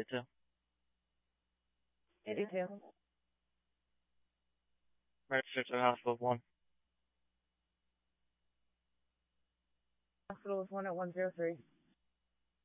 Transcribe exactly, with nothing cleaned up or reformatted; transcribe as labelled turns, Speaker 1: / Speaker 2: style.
Speaker 1: Two.
Speaker 2: eighty-two.
Speaker 1: Registered to hospital one.
Speaker 2: Hospital is one at one zero three.